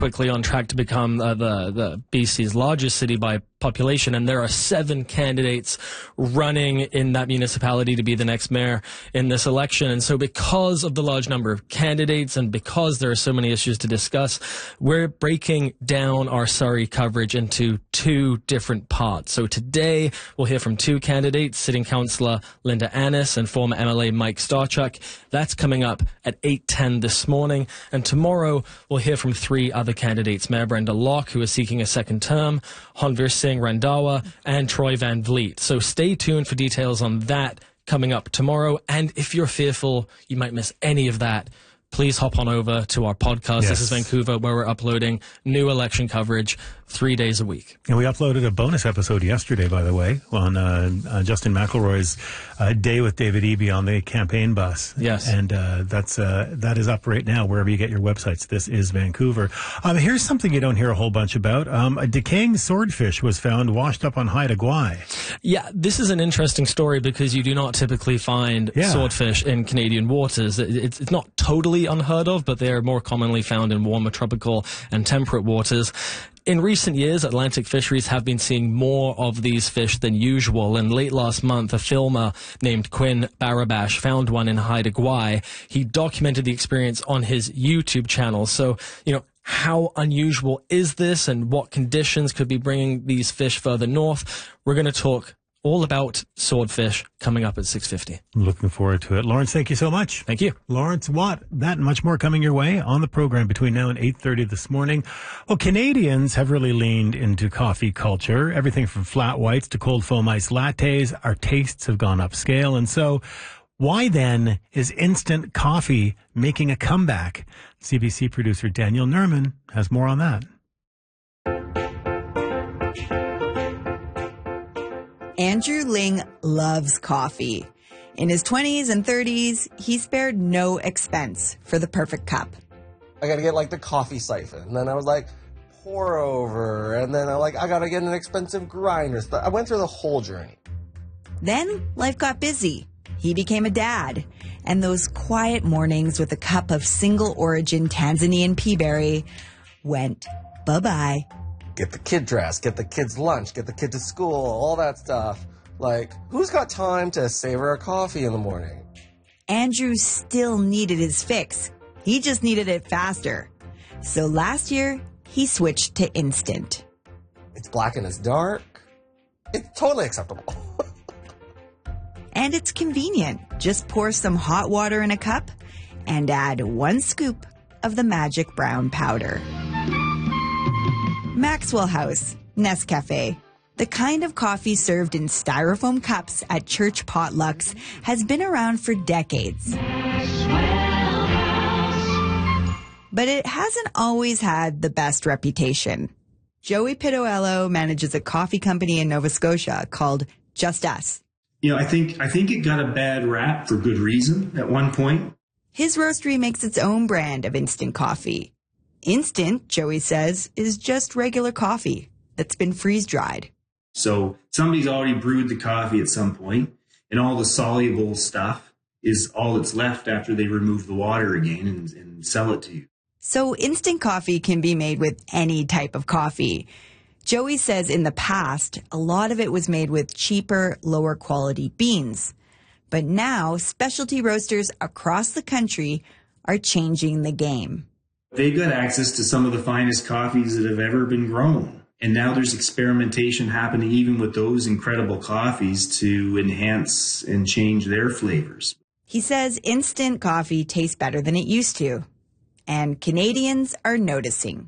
quickly on track to become the BC's largest city by population, and there are 7 candidates running in that municipality to be the next mayor in this election. And so because of the large number of candidates and because there are so many issues to discuss, we're breaking down our Surrey coverage into 2 different parts. So today we'll hear from 2 candidates, Sitting Councillor Linda Annis and former MLA Mike Starchuk. That's coming up at 8:10 this morning. And tomorrow we'll hear from 3 other candidates, Mayor Brenda Locke, who is seeking a second term, Honveer Singh Randhawa, and Troy Van Vliet. So stay tuned for details on that coming up tomorrow. And if you're fearful you might miss any of that, please hop on over to our podcast. Yes. This is Vancouver, where we're uploading new election coverage 3 days a week. And we uploaded a bonus episode yesterday, by the way, on Justin McElroy's day with David Eby on the campaign bus. Yes. And that is up right now, wherever you get your websites. This is Vancouver. Here's something you don't hear a whole bunch about. A decaying swordfish was found washed up on Haida Gwaii. Yeah, this is an interesting story because you do not typically find swordfish in Canadian waters. It's not totally unheard of, but they are more commonly found in warmer tropical and temperate waters. In recent years, Atlantic fisheries have been seeing more of these fish than usual, and late last month, a filmer named Quinn Barabash found one in Haida Gwaii. He documented the experience on his YouTube channel. So, how unusual is this, and what conditions could be bringing these fish further north? We're going to talk all about swordfish coming up at 6:50. Looking forward to it. Lawrence, thank you so much. Thank you. Lawrence Watt. That and much more coming your way on the program between now and 8:30 this morning. Well, Canadians have really leaned into coffee culture. Everything from flat whites to cold foam iced lattes. Our tastes have gone upscale. And so why then is instant coffee making a comeback? CBC producer Daniel Nerman has more on that. Andrew Ling loves coffee. In his 20s and 30s, he spared no expense for the perfect cup. I got to get the coffee siphon. And then I was pour over. And then I got to get an expensive grinder. I went through the whole journey. Then life got busy. He became a dad. And those quiet mornings with a cup of single origin Tanzanian peaberry went bye-bye. Get the kid dressed, get the kids lunch, get the kid to school, all that stuff. Who's got time to savor a coffee in the morning? Andrew still needed his fix. He just needed it faster. So last year, he switched to instant. It's black and it's dark. It's totally acceptable. And it's convenient. Just pour some hot water in a cup and add 1 scoop of the magic brown powder. Maxwell House, Nescafe. The kind of coffee served in styrofoam cups at church potlucks has been around for decades. But it hasn't always had the best reputation. Joey Pitoello manages a coffee company in Nova Scotia called Just Us. I think it got a bad rap for good reason at one point. His roastery makes its own brand of instant coffee. Instant, Joey says, is just regular coffee that's been freeze-dried. So somebody's already brewed the coffee at some point, and all the soluble stuff is all that's left after they remove the water again and sell it to you. So instant coffee can be made with any type of coffee. Joey says in the past, a lot of it was made with cheaper, lower quality beans. But now, specialty roasters across the country are changing the game. They've got access to some of the finest coffees that have ever been grown. And now there's experimentation happening even with those incredible coffees to enhance and change their flavors. He says instant coffee tastes better than it used to. And Canadians are noticing.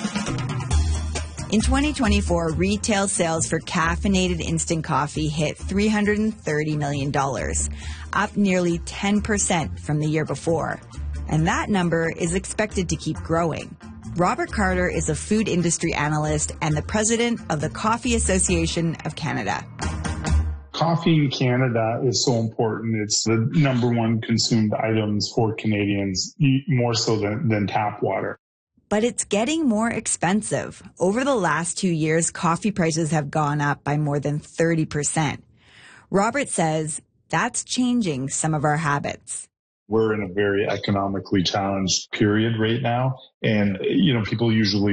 In 2024, retail sales for caffeinated instant coffee hit $330 million, up nearly 10% from the year before. And that number is expected to keep growing. Robert Carter is a food industry analyst and the president of the Coffee Association of Canada. Coffee in Canada is so important. It's the number 1 consumed items for Canadians, more so than tap water. But it's getting more expensive. Over the last 2 years, coffee prices have gone up by more than 30%. Robert says that's changing some of our habits. we're in a very economically challenged period right now. And, people usually